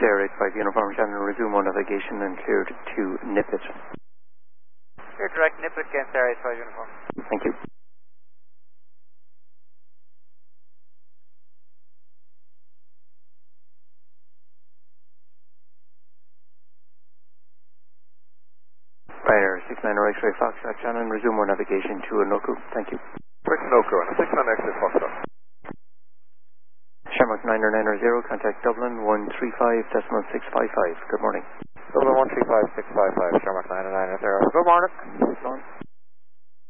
Clear 85 Uniform Channel, resume on navigation and cleared to Nippet. Clear direct Nippet, Clear 85 Uniform. Thank you. Ryanair 69 X-ray Foxtrot Channel, resume on navigation to Anoku. Thank you. Quick Noco and a 69 X-ray Foxtrot. Shamrock 990, contact Dublin 135.655. Good morning. Dublin 135.655, Shamrock 990. Good morning. Good morning.